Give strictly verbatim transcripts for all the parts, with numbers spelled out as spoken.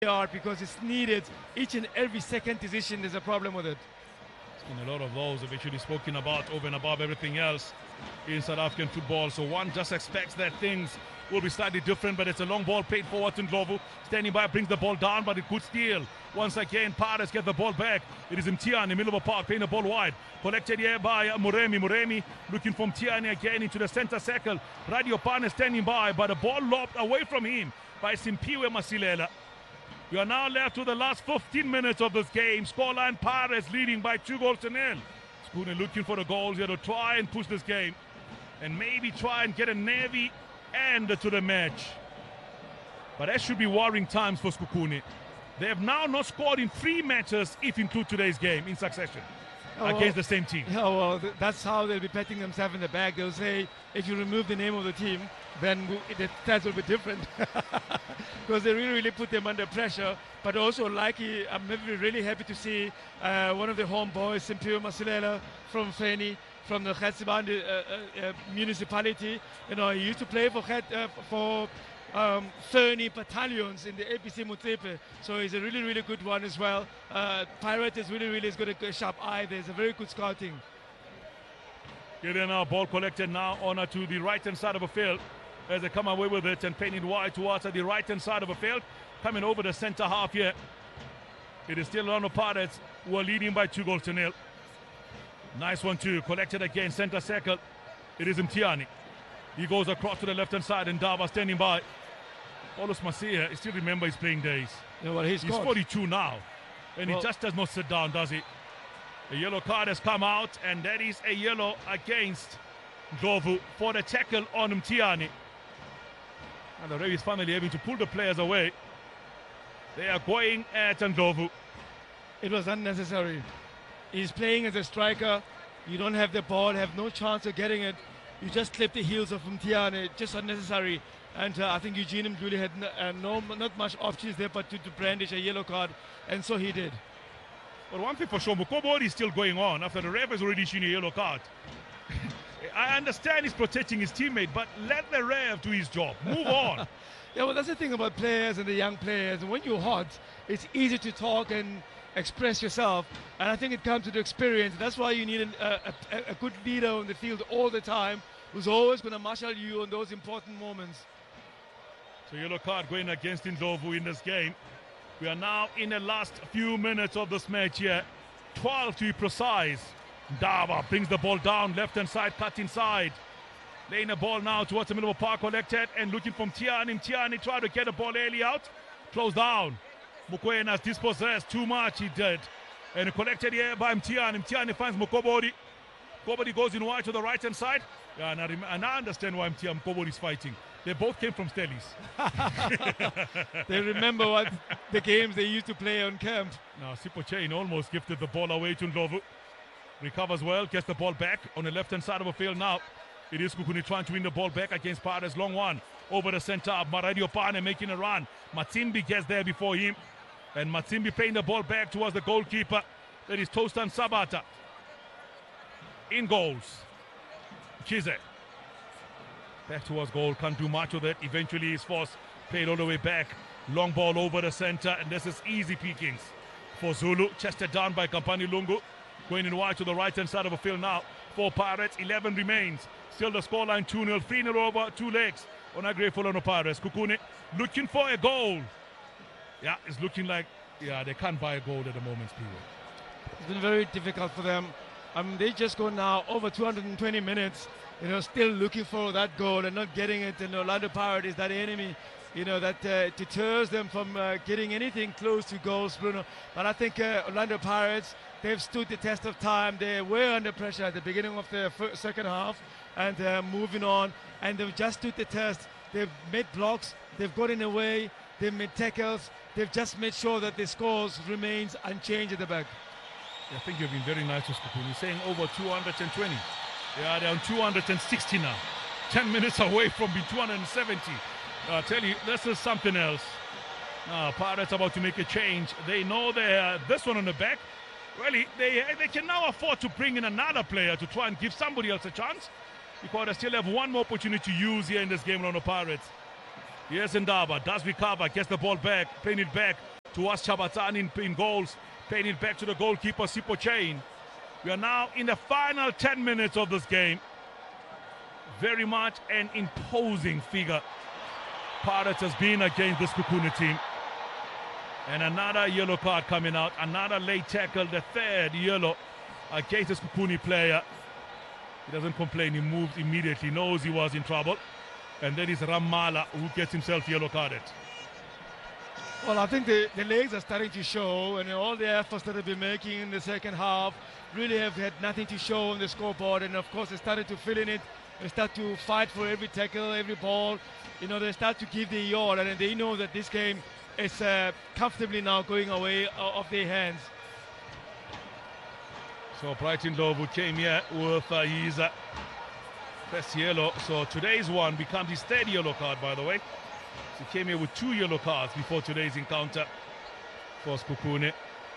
are because it's needed. Each and every second decision, there's a problem with it. There's been a lot of those have actually spoken about over and above everything else in South African football. So one just expects that things will be slightly different, but it's a long ball played forward to Ndlovu. Standing by, brings the ball down, but it could steal. Once again, Pirates get the ball back. It is Mtiani in the middle of the park, playing the ball wide. Collected here by Muremi. Muremi looking for Mtiani again into the center circle. Radiopane standing by, but the ball lobbed away from him by Simpiwe Masilela. We are now left to the last fifteen minutes of this game. Scoreline, Pirates leading by two goals to nil. Skune looking for the goals here to try and push this game and maybe try and get a nervy end to the match. But that should be worrying times for Sekhukhune. They have now not scored in three matches, if include today's game, in succession oh, against well, the same team. Yeah, well, th that's how they'll be patting themselves in the back. They'll say, if you remove the name of the team, then the stats will be different. Because they really, really put them under pressure. But also, like, I'm really happy to see uh, one of the home boys, Simpiwe Masilela from Feni, from the Khatsibande uh, uh, uh, municipality. You know, he used to play for uh, for um, Feni battalions in the A P C Motsepe. So he's a really, really good one as well. Uh, Pirate is really, really has got a sharp eye. There's a very good scouting. Here they now, ball collected now on to the right-hand side of the field as they come away with it and painted wide towards the right-hand side of the field. Coming over the center half here. It is still on the Pirates who are leading by two goals to nil. Nice one too, collected again, center circle. It is Mtiani. He goes across to the left-hand side and Dava standing by. Paulus Masia, I still remember his playing days. Yeah, well, he's he's forty-two now. And well, he just does not sit down, does he? A yellow card has come out, and that is a yellow against Ndlovu for the tackle on Mtiani. And the Ravis family having to pull the players away. They are going at Ndlovu. It was unnecessary. He's playing as a striker. You don't have the ball, have no chance of getting it. You just clip the heels of Mtiani, just unnecessary. And uh, I think Eugene really had n uh, no, not much options there but to, to brandish a yellow card, and so he did. But one thing for sure, Mukobori is still going on after the ref has already seen a yellow card. I understand he's protecting his teammate, but let the ref do his job. Move on. Yeah, well, that's the thing about players and the young players. When you're hot, it's easy to talk and express yourself, and I think it comes to the experience. That's why you need a, a, a good leader on the field all the time, who's always going to marshal you on those important moments. So yellow card going against Ndlovu in this game. We are now in the last few minutes of this match here. twelve to be precise. Dava brings the ball down, left-hand side, cut inside. Laying the ball now towards the middle of the park, collected and looking from Mtiani. Mtiani tried to get the ball early out. Close down. Mukwena's dispossessed too much, he did. And collected here by Mtiani. Mtiani finds Mukobori. Mukobori goes in wide to the right-hand side. Yeah, and I, and I understand why Mtiani Mukobori is fighting. They both came from Stellies. They remember what the games they used to play on camp. Now, Sipho Chain almost gifted the ball away to Ndlovu. Recovers well, gets the ball back on the left-hand side of the field now. It is Sekhukhune trying to win the ball back against Pirates. Long one over the center. Radiopane making a run. Matsimbi gets there before him. And Matsimbi playing the ball back towards the goalkeeper. That is Tostan Sabata. In goals. Chize. Back towards goal. Can't do much with it. Eventually he's forced. Played all the way back. Long ball over the center. And this is easy pickings for Zulu. Chested down by Kampani Lungu. Going in wide to the right-hand side of the field now. For Pirates, eleven remains. Still the scoreline two nil, three nil over, two legs on a grateful on the Pirates. Sekhukhune looking for a goal. Yeah, it's looking like, yeah, they can't buy a goal at the moment, people. It's been very difficult for them. I mean, they just go now over two hundred twenty minutes, you know, still looking for that goal and not getting it. And Orlando Pirates is that enemy, you know, that uh, deters them from uh, getting anything close to goals, Bruno. But I think uh, Orlando Pirates, they've stood the test of time. They were under pressure at the beginning of the first, second half and uh, moving on. And they've just stood the test. They've made blocks. They've gotten away. They've made tackles. They've just made sure that the scores remains unchanged at the back. I think you've been very nice to Sekhukhune. You're saying over two hundred twenty. Yeah, they're on two hundred sixty now. ten minutes away from being two hundred seventy. I tell you, this is something else. Uh, Pirates about to make a change. They know they have this one on the back. Really, they, they can now afford to bring in another player to try and give somebody else a chance, because they still have one more opportunity to use here in this game on the Pirates. Here's Ndaba, does recover, gets the ball back, playing it back towards Chabatani in, in goals, playing it back to the goalkeeper, Sipho Chain. We are now in the final ten minutes of this game. Very much an imposing figure Pirates has been against this Sekhukhune team. And another yellow card coming out, another late tackle, the third yellow against this Sekhukhune player. He doesn't complain, he moves immediately, knows he was in trouble. And then it's Ramala who gets himself yellow carded. Well, I think the, the legs are starting to show, and all the efforts that they've been making in the second half really have had nothing to show on the scoreboard. And of course, they started to fill in it. They start to fight for every tackle, every ball. You know, they start to give the all, and they know that this game is uh, comfortably now going away of their hands. So Brighton Ndlovu came here with uh, his uh, first yellow. So today's one becomes his third yellow card, by the way. So he came here with two yellow cards before today's encounter for Sekhukhune.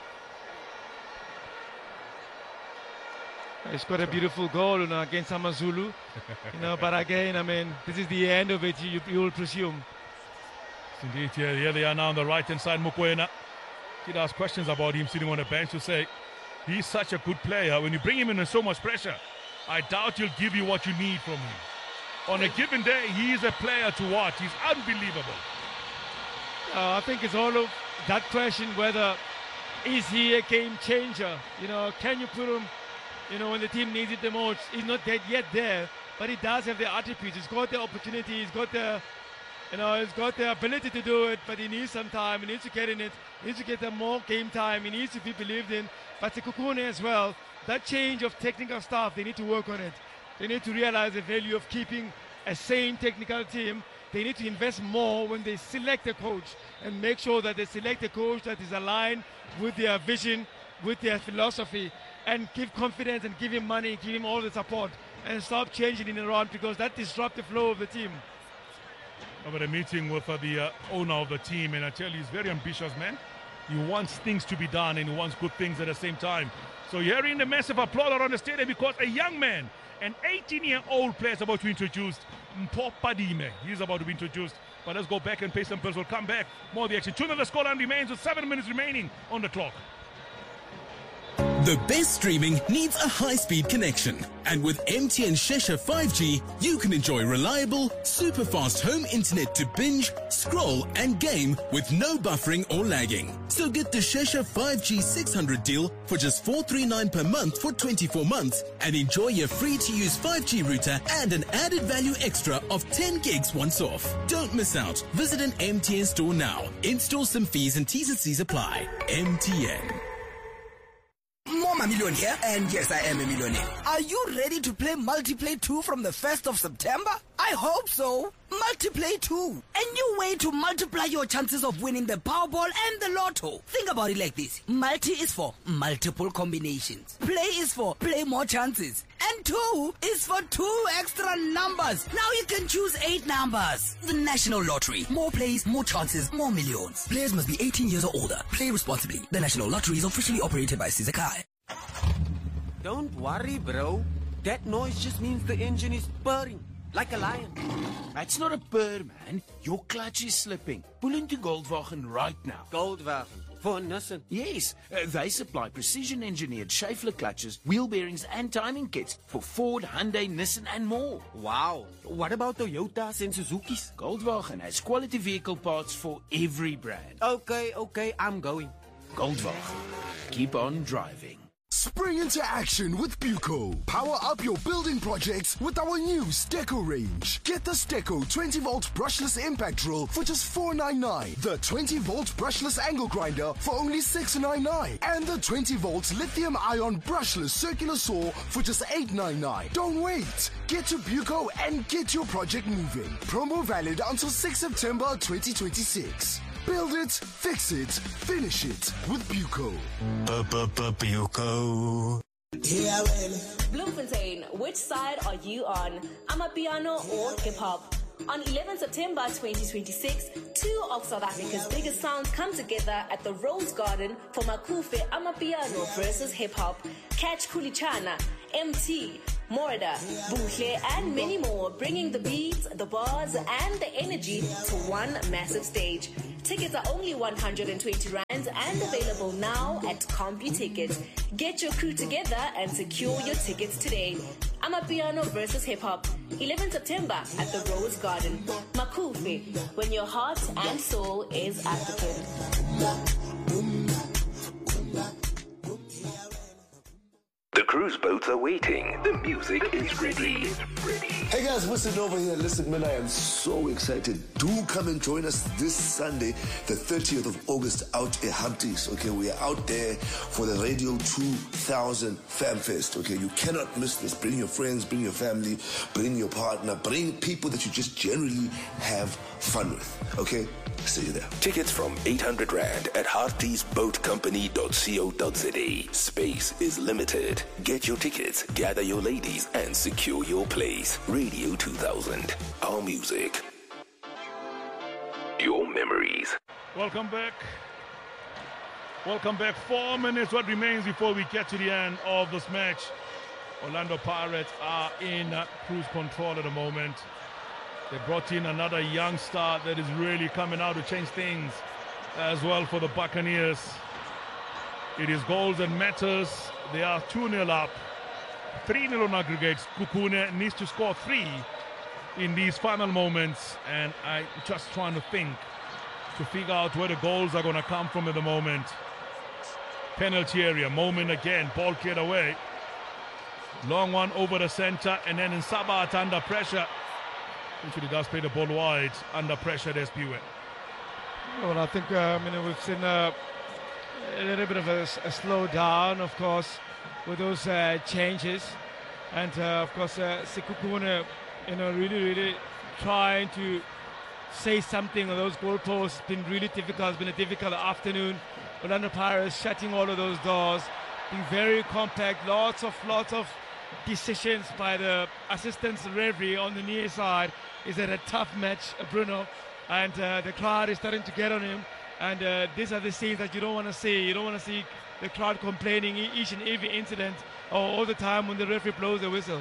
He scored a beautiful goal, you know, against Amazulu. You know, but again, I mean, this is the end of it, you, you will presume. Indeed, here, here they are now on the right-hand side. Mokoena did ask questions about him sitting on the bench to say, he's such a good player. When you bring him in with so much pressure, I doubt he'll give you what you need from him. On a given day, he is a player to watch. He's unbelievable. Uh, I think it's all of that question, whether is he a game changer? You know, can you put him, you know, when the team needs it the most? He's not dead yet there, but he does have the attributes. He's got the opportunity. He's got the, you know, he's got the ability to do it, but he needs some time. He needs to get in it. He needs to get some more game time. He needs to be believed in. But Sekhukhune as well, that change of technical staff, they need to work on it. They need to realize the value of keeping a sane technical team. They need to invest more when they select a coach and make sure that they select a coach that is aligned with their vision, with their philosophy, and give confidence and give him money, give him all the support, and stop changing it around, because that disrupts the flow of the team. I had a meeting with uh, the uh, owner of the team, and I tell you, he's a very ambitious man. He wants things to be done, and he wants good things at the same time. So hearing the massive applause around the stadium because a young man, an eighteen-year-old player is about to be introduced. Mpho Padime, he's about to be introduced. But let's go back and pay some bills. We'll come back. More of the action. Two nil the scoreline remains with seven minutes remaining on the clock. The best streaming needs a high-speed connection. And with M T N Shesha five G, you can enjoy reliable, super-fast home internet to binge, scroll and game with no buffering or lagging. So get the Shesha five G six hundred deal for just four hundred thirty-nine per month for twenty-four months and enjoy your free-to-use five G router and an added value extra of ten gigs once off. Don't miss out. Visit an M T N store now. Install some fees and T's and C's apply. M T N. More Million here, and yes, I am a millionaire. Are you ready to play Multiplay two from the first of September? I hope so. Multiplay two, a new way to multiply your chances of winning the Powerball and the Lotto. Think about it like this. Multi is for multiple combinations. Play is for play more chances. And two is for two extra numbers. Now you can choose eight numbers. The National Lottery. More plays, more chances, more millions. Players must be eighteen years or older. Play responsibly. The National Lottery is officially operated by Sizakai. Don't worry, bro. That noise just means the engine is purring, like a lion. That's not a purr, man. Your clutch is slipping. Pull into Goldwagen right now. Goldwagen? For Nissan? Yes, uh, they supply precision-engineered Schaeffler clutches, wheel bearings and timing kits for Ford, Hyundai, Nissan and more. Wow. What about Toyotas and Suzuki's? Goldwagen has quality vehicle parts for every brand. Okay, okay, I'm going. Goldwagen. Keep on driving. Spring into action with Buco. Power up your building projects with our new Steco range. Get the Steco twenty volt brushless impact drill for just four ninety-nine. The twenty volt brushless angle grinder for only six ninety-nine. And the twenty volt lithium ion brushless circular saw for just eight ninety-nine. Don't wait. Get to Buco and get your project moving. Promo valid until sixth September twenty twenty-six. Build it, fix it, finish it with Buco. Buco. Bloemfontein, which side are you on? Amapiano or hip hop? On eleventh September twenty twenty-six, two of South Africa's biggest sounds come together at the Rose Garden for Makufe Amapiano versus hip hop. Catch Kulichana, M T, Morda, Buhle, and many more, bringing the beats, the bars, and the energy to one massive stage. Tickets are only one hundred twenty rands and available now at CompuTicket. Get your crew together and secure your tickets today. Amapiano versus Hip Hop, eleventh September at the Rose Garden. Makufi, when your heart and soul is African. The cruise boats are waiting. The music is ready. Hey guys, listen over here. Listen, man, I am so excited. Do come and join us this Sunday, the thirtieth of August, out at Humpties. Okay, we are out there for the Radio two thousand Fan Fest. Okay, you cannot miss this. Bring your friends, bring your family, bring your partner, bring people that you just generally have fun with. Okay, see you there. Tickets from eight hundred rand at harties boat company dot co dot za. Space is limited. Get your tickets, gather your ladies, and secure your place. Radio two thousand. Our music. Your memories. Welcome back. Welcome back. Four minutes what remains before we get to the end of this match. Orlando Pirates are in uh, cruise control at the moment. They brought in another young star that is really coming out to change things as well for the Buccaneers. It is goals that matters. They are two nil up. three nil on aggregates. Kukune needs to score three in these final moments. And I'm just trying to think to figure out where the goals are going to come from at the moment. Penalty area. Moment again. Ball cleared away. Long one over the center. And then in Sabat under pressure. Usually does play the ball wide. Under pressure, there's Piwe. Well, I think uh, I mean, we've seen uh, a little bit of a, a slow down, of course, with those uh, changes. And, uh, of course, uh, Sekhukhune, you know, really, really trying to say something on those goalposts. It's been really difficult. It's been a difficult afternoon. Orlando Pirates shutting all of those doors, being very compact, lots of, lots of decisions by the assistant referee on the near side. Is it a tough match, Bruno? And uh, the crowd is starting to get on him. And uh, these are the scenes that you don't want to see. You don't want to see the crowd complaining each and every incident or all the time when the referee blows the whistle.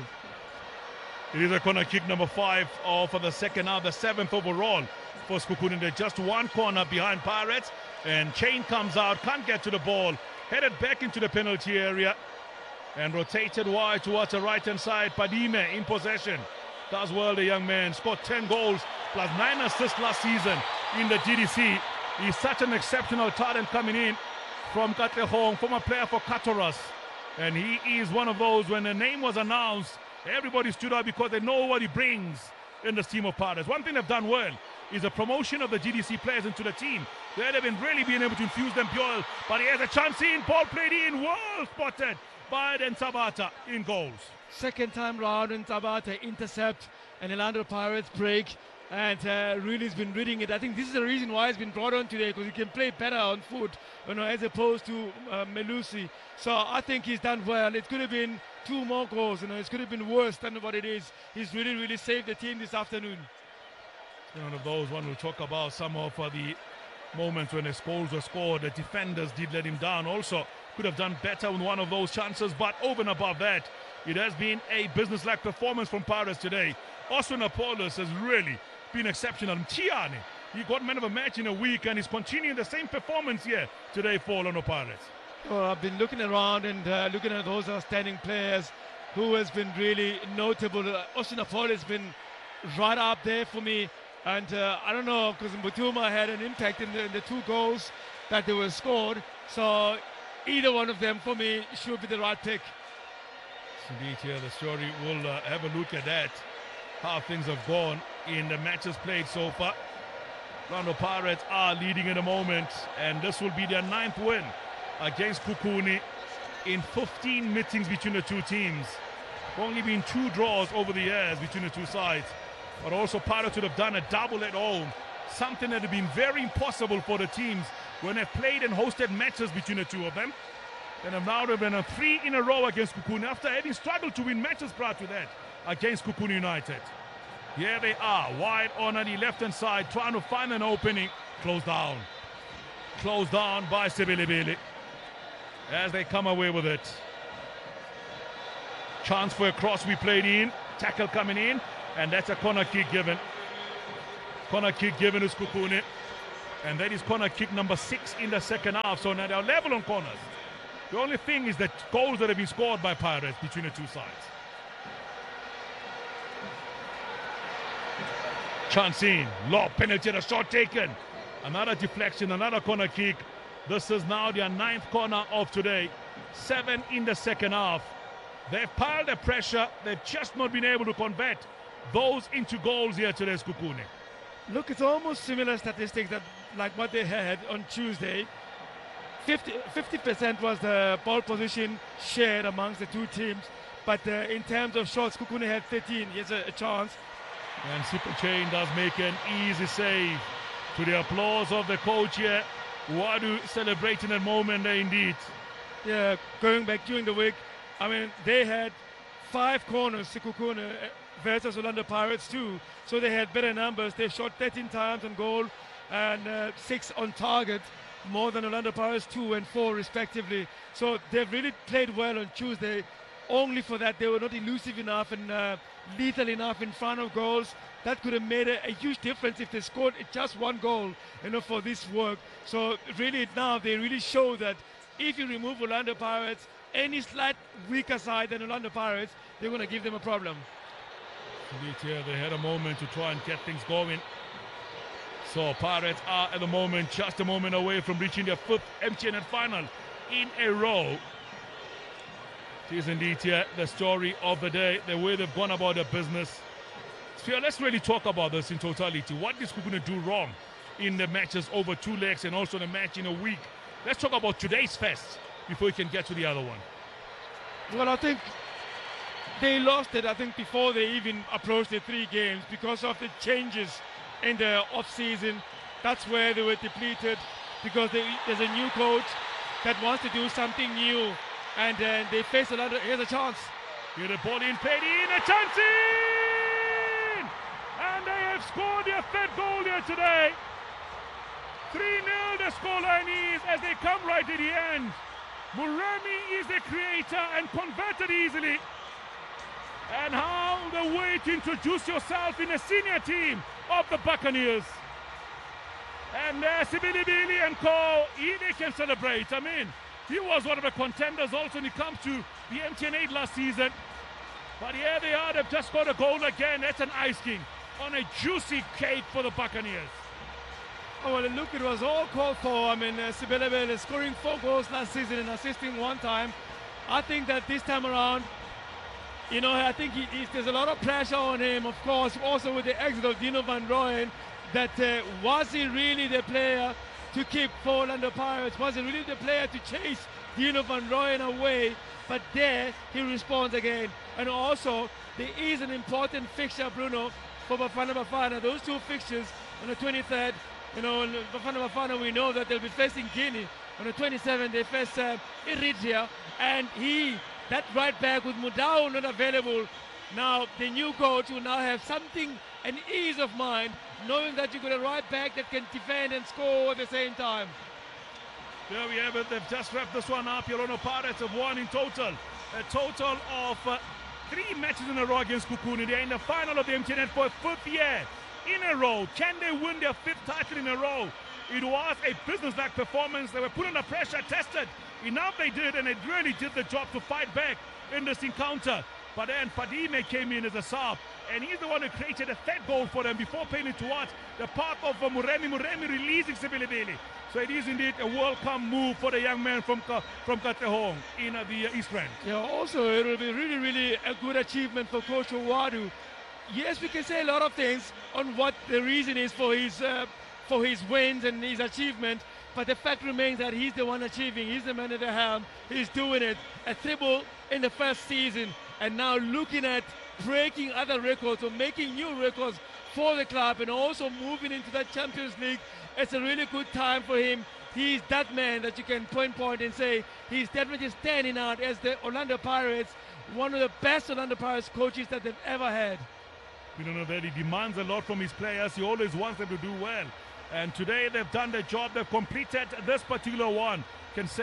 It is a corner kick number five uh, for the second half, the seventh overall for Sekhukhune. They're just one corner behind Pirates. And Chain comes out, can't get to the ball. Headed back into the penalty area. And rotated wide towards the right-hand side. Padime in possession. Does well, the young man. Scored ten goals plus nine assists last season in the G D C. He's such an exceptional talent coming in from Katlehong, former player for Katoras. And he is one of those, when the name was announced, everybody stood up because they know what he brings in this team of Pirates. One thing they've done well is the promotion of the G D C players into the team. They've been really being able to infuse them pure. But he has a chance in. Ball played in. Well spotted by Den Tabata in goals. Second time round in Tabata intercept and Orlando Pirates break. And uh, really has been reading it. I think this is the reason why he's been brought on today, because he can play better on foot, you know, as opposed to uh, Melusi. So I think he's done well. It could have been two more goals, you know, it could have been worse than what it is. He's really, really saved the team this afternoon. One of those, one will talk about some of uh, the moments when the goals were scored. The defenders did let him down. Also, could have done better with one of those chances, but over and above that, it has been a business-like performance from Pirates today. Oswin Apollos has really been exceptional. Tiane, he got man of a match in a week and he's continuing the same performance here today for Orlando Pirates. Well, I've been looking around and uh, looking at those outstanding players who has been really notable. Uh, Oswin Apollos has been right up there for me. And uh, I don't know, because Mutuma had an impact in the, in the two goals that they were scored. So either one of them for me should be the right pick. Indeed, here the story. We'll uh, have a look at that, how things have gone in the matches played so far. Orlando Pirates are leading in the moment, and this will be their ninth win against Kukuni in fifteen meetings between the two teams. Only been two draws over the years between the two sides, but also Pirates would have done a double at home, something that had been very impossible for the teams when they've played and hosted matches between the two of them. And have now been a three in a row against Kukuni after having struggled to win matches prior to that against Kukuni United. Here they are, wide on the left-hand side, trying to find an opening. Closed down. Closed down by Sibilibili as they come away with it. Chance for a cross we played in. Tackle coming in. And that's a corner kick given. Corner kick given to Sekhukhune. And that is corner kick number six in the second half. So now they're level on corners. The only thing is that goals that have been scored by Pirates between the two sides. Chance in. Low penalty, a shot taken. Another deflection, another corner kick. This is now their ninth corner of today. Seven in the second half. They've piled the pressure. They've just not been able to convert those into goals here today, Sekhukhune. Look, it's almost similar statistics that like what they had on Tuesday. fifty percent was the ball position shared amongst the two teams. But uh, in terms of shots, Sekhukhune had thirteen. He has a, a chance. And Sipho does make an easy save. To the applause of the coach here. Wadu celebrating that moment there indeed. Yeah, going back during the week, I mean, they had five corners, Sekhukhune versus Orlando Pirates too. So they had better numbers. They shot thirteen times on goal and uh, six on target, more than Orlando Pirates two and four respectively. So they've really played well on Tuesday. Only for that, they were not elusive enough and uh, lethal enough in front of goals. That could have made a, a huge difference if they scored just one goal, you know, for this work. So really now they really show that if you remove Orlando Pirates, any slight weaker side than Orlando Pirates, they're going to give them a problem. Indeed, here they had a moment to try and get things going. So Pirates are at the moment just a moment away from reaching their fifth M T N final in a row. It is indeed here the story of the day, the way they've gone about their business. So let's really talk about this in totality. What is Sekhukhune do wrong in the matches over two legs and also the match in a week? Let's talk about today's fest before we can get to the other one. Well, I think they lost it, I think, before they even approached the three games because of the changes in the off-season. That's where they were depleted because they, there's a new coach that wants to do something new. And uh, they face a lot of, here's a chance. Here the ball in, played in, a chance in! And they have scored their third goal here today. three nil the scoreline is as they come right at the end. Muremi is the creator and converted easily. And how the way to introduce yourself in a senior team of the Buccaneers. And uh, Sibilibili and co, they can celebrate. I mean, he was one of the contenders also when it comes to the M T N eight last season. But here they are, they've just got a goal again. That's an ice king on a juicy cake for the Buccaneers. Oh, well, look, it was all called for. I mean, uh, Sibelebele scoring four goals last season and assisting one time. I think that this time around, you know, I think he, he, there's a lot of pressure on him, of course, also with the exit of Dino van Rooyen, that uh, was he really the player to keep for Orlando Pirates? Was he really the player to chase Dino van Rooyen away? But there, he responds again. And also, there is an important fixture, Bruno, for Bafana Bafana. Those two fixtures on the twenty-third, you know, Bafana Bafana, we know that they'll be facing Guinea. On the twenty-seventh, they face uh, Eritrea. And he, that right back with Mudau not available, now the new coach will now have something, an ease of mind, knowing that you've got a right back that can defend and score at the same time. There we have it. They've just wrapped this one up. Orlando Pirates have won in total. A total of uh, three matches in a row against Sekhukhune. They're in the final of the M T N for a fifth year in a row. Can they win their fifth title in a row? It was a business-like performance. They were put under pressure, tested. Enough they did, and it really did the job to fight back in this encounter. But then Fadime came in as a sub, and he's the one who created a third goal for them before paying it towards the path of uh, Muremi. Muremi releasing Sibilibili. So it is indeed a welcome move for the young man from from Katlehong in uh, the uh, East Rand. Yeah, also it will be really, really a good achievement for Coach Wadu. Yes, we can say a lot of things on what the reason is for his uh, for his wins and his achievement, but the fact remains that he's the one achieving. He's the man at the helm. He's doing it. A treble in the first season, and now looking at breaking other records or making new records for the club, and also moving into that Champions League. It's a really good time for him. He's that man that you can point point and say he's definitely standing out as the Orlando Pirates, one of the best Orlando Pirates coaches that they've ever had. We don't know that he demands a lot from his players. He always wants them to do well. And today they've done their job. They've completed this particular one. Can say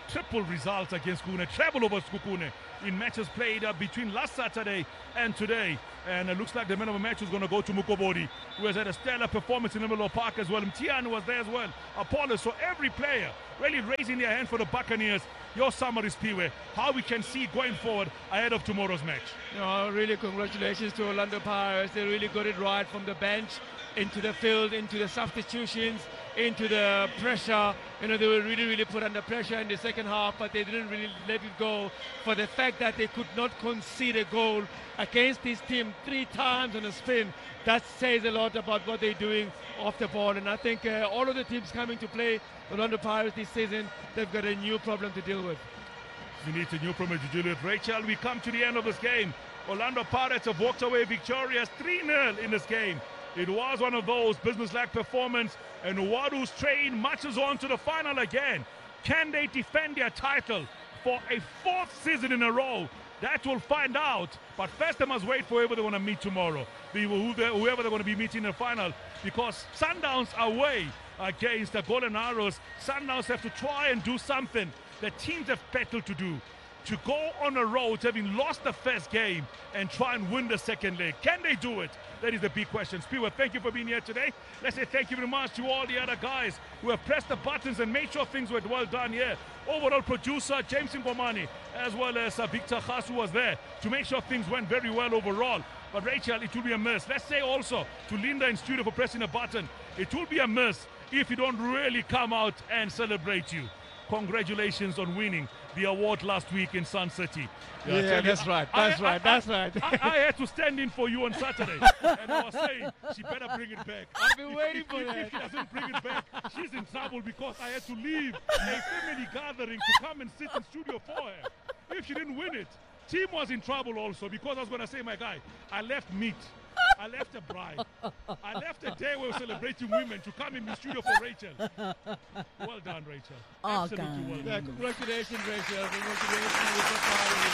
triple result against Sekhukhune, treble over Sekhukhune in matches played uh, between last Saturday and today. And it looks like the man of the match is going to go to Mukobodi, who has had a stellar performance in the middle of the park as well. Mtian was there as well. Apollo. So every player really raising their hand for the Buccaneers. Your summary, Spiwe, how we can see going forward ahead of tomorrow's match. No, really congratulations to Orlando Pirates. They really got it right from the bench into the field, into the substitutions, into the pressure. You know, they were really, really put under pressure in the second half, but they didn't really let it go for the fact that they could not concede a goal against this team three times on a spin. That says a lot about what they're doing off the ball. And I think uh, all of the teams coming to play Orlando Pirates this season, they've got a new problem to deal with. You need a new problem to deal with. Rachel, we come to the end of this game. Orlando Pirates have walked away victorious three nil in this game. It was one of those business-like performance, and Wadu's train marches on to the final again. Can they defend their title for a fourth season in a row? That we'll find out. But first, they must wait for whoever they want to meet tomorrow. Whoever they're going to be meeting in the final, because Sundowns are away against the Golden Arrows. Sundowns have to try and do something that teams have battled to do. To go on a road, having lost the first game, and try and win the second leg. Can they do it? That is the big question. Spiwa, thank you for being here today. Let's say thank you very much to all the other guys who have pressed the buttons and made sure things were well done here. Overall producer James Ngomani, as well as uh, Victor Khasu was there to make sure things went very well overall. But Rachel, it will be a miss. Let's say also to Linda in studio for pressing a button. It will be a miss if you don't really come out and celebrate you. Congratulations on winning the award last week in Sun City. Yeah, yeah that's right. That's I, right. I, that's right. I, I had to stand in for you on Saturday, and I was saying she better bring it back. I've been waiting if, for if, that. If she doesn't bring it back, she's in trouble because I had to leave a family gathering to come and sit in studio for her. If she didn't win it, team was in trouble also because I was going to say, my guy, I left meat. I left a bride. I left a day we were celebrating women to come in the studio for Rachel. Well done, Rachel. Oh, Absolutely God. well done. Yeah, congratulations, Rachel. Congratulations. We're so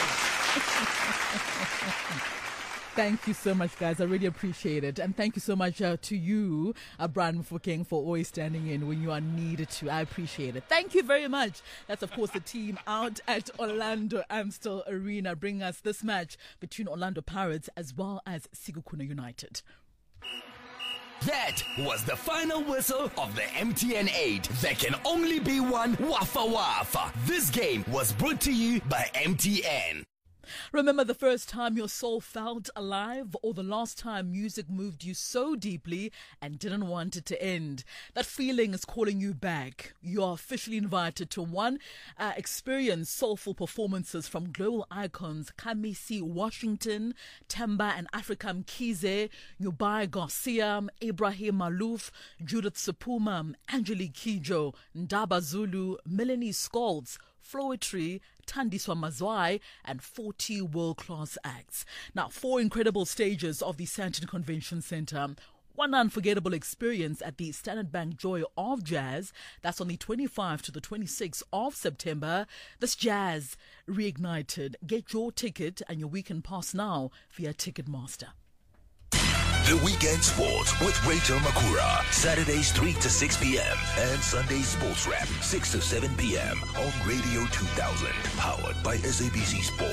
proud of you. Thank you so much, guys. I really appreciate it. And thank you so much uh, to you, uh, Brian Mufokeng, for always standing in when you are needed to. I appreciate it. Thank you very much. That's, of course, the team out at Orlando Amstel Arena bringing us this match between Orlando Pirates as well as Sekhukhune United. That was the final whistle of the M T N eight. There can only be one Wafa Wafa. This game was brought to you by M T N. Remember the first time your soul felt alive, or the last time music moved you so deeply and didn't want it to end? That feeling is calling you back. You are officially invited to one uh, experience soulful performances from global icons Kamisi Washington, Temba and Africa Mkhize, Nubai Garcia, Ibrahim Malouf, Judith Sepuma, Angelique Kidjo, Ndaba Zulu, Melanie Scholz, Floetry, Tandiswa Mazwai, and forty world-class acts. Now, four incredible stages of the Sandton Convention Centre. One unforgettable experience at the Standard Bank Joy of Jazz. That's on the twenty-fifth to the twenty-sixth of September. This Jazz reignited. Get your ticket and your weekend pass now via Ticketmaster. The Weekend Sport with Rachel Makura. Saturdays three to six p.m. and Sundays Sports Wrap six to seven p.m. on Radio two thousand. Powered by S A B C Sport.